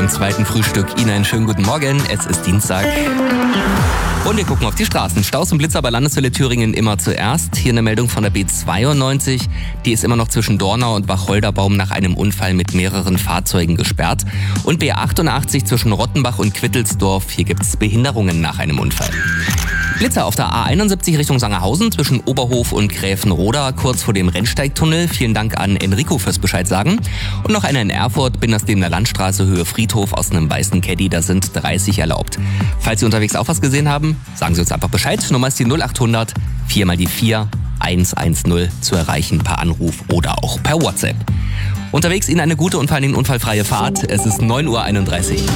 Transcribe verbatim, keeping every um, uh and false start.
beim zweiten Frühstück. Ihnen einen schönen guten Morgen. Es ist Dienstag. Und wir gucken auf die Straßen. Staus und Blitzer bei Landeshölle Thüringen immer zuerst. Hier eine Meldung von der B zweiundneunzig. Die ist immer noch zwischen Dornau und Wacholderbaum nach einem Unfall mit mehreren Fahrzeugen gesperrt. Und B achtundachtzig zwischen Rottenbach und Quittelsdorf. Hier gibt es Behinderungen nach einem Unfall. Blitzer auf der A einundsiebzig Richtung Sangerhausen zwischen Oberhof und Gräfenroda, kurz vor dem Rennsteigtunnel. Vielen Dank an Enrico fürs Bescheid sagen. Und noch einer in Erfurt, Binderslebener Landstraße, Höhe Friedhof, aus einem weißen Caddy, da sind dreißig erlaubt. Falls Sie unterwegs auch was gesehen haben, sagen Sie uns einfach Bescheid. Nummer ist die null achthundert, vier mal die vier, eins eins null zu erreichen per Anruf oder auch per WhatsApp. Unterwegs Ihnen eine gute und vor allen Dingen unfallfreie Fahrt. Es ist neun Uhr einunddreißig.